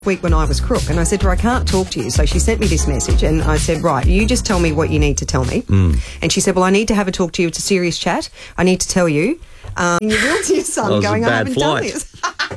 week when I was crook, and I said to her, I can't talk to you. So she sent me this message, and I said, right, you just tell me what you need to tell me. And she said, well, I need to have a talk to you. It's a serious chat. I need to tell you. You will to your son going, I haven't done this.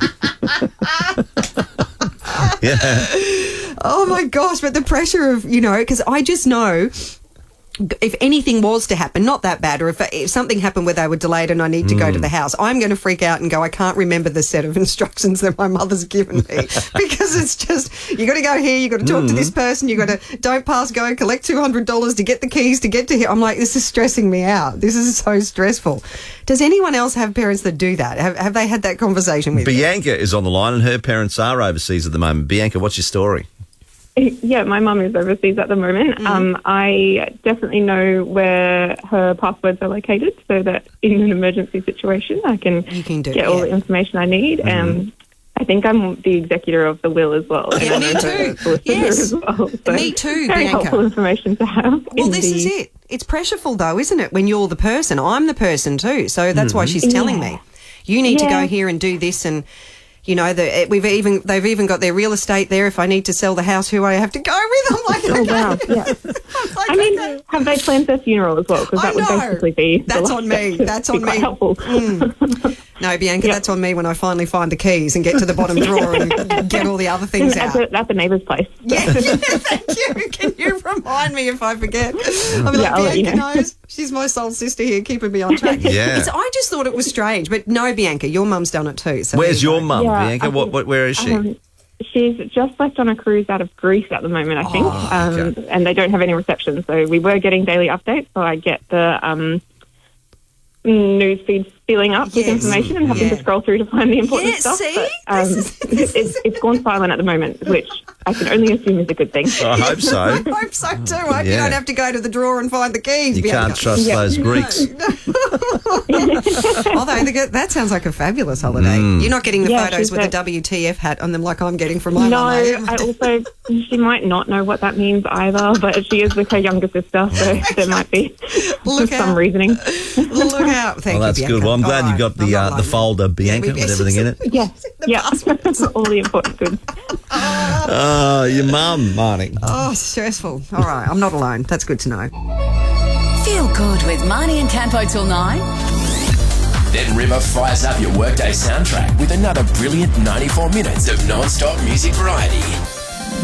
Yeah. Oh, my gosh. But the pressure of, because I just know if anything was to happen, not that bad, or if something happened where they were delayed and I need to go to the house, I'm going to freak out and go, I can't remember the set of instructions that my mother's given me because it's just, you got to go here, you got to talk to this person, you got to don't pass go, collect $200 to get the keys to get to here. I'm like, this is stressing me out. This is so stressful. Does anyone else have parents that do that? Have they had that conversation with you? Bianca is on the line and her parents are overseas at the moment. Bianca, what's your story? Yeah, my mum is overseas at the moment. I definitely know where her passwords are located so that in an emergency situation I can get all the information I need. I think I'm the executor of the will as well. Yeah, me too. Yes. As well. So me too, very Bianca. helpful information to have. Well, this is it. It's pressureful though, isn't it, when you're the person? I'm the person too, so that's why she's telling me. You need to go here and do this and... they've even got their real estate there. If I need to sell the house, who I have to go with? I'm like, oh wow, yeah. Have they planned their funeral as well? Because that would basically be that's on me. That's on me. Helpful. No, Bianca, that's on me when I finally find the keys and get to the bottom drawer and get all the other things out. At the neighbour's place. Yeah, thank you. Can you remind me if I forget? I'll be like, Bianca knows. She's my soul sister here, keeping me on track. Yeah. I just thought it was strange, but no, Bianca, your mum's done it too. So where's your mum, Bianca? Where is she? She's just left on a cruise out of Greece at the moment, I think, okay. And they don't have any reception. So we were getting daily updates, so I get the news feed filling up with information and having to scroll through to find the important stuff. See? But, it's gone silent at the moment, which I can only assume is a good thing. I hope so. I hope so too. I hope you don't have to go to the drawer and find the keys. You can't trust those Greeks. Although that sounds like a fabulous holiday. You're not getting the photos with a WTF hat on them like I'm getting from my mum. No, she might not know what that means either, but she is with her younger sister, so there might be some reasoning. Look out. Thank you, that's Bianca. good. Well, I'm glad you got the folder, Bianca, with everything in it. Yes, all the important goods. Your mum, Marnie. Oh, stressful. All right, I'm not alone. That's good to know. Feel good with Marnie and Campo till 9. Then River fires up your workday soundtrack with another brilliant 94 minutes of non-stop music variety.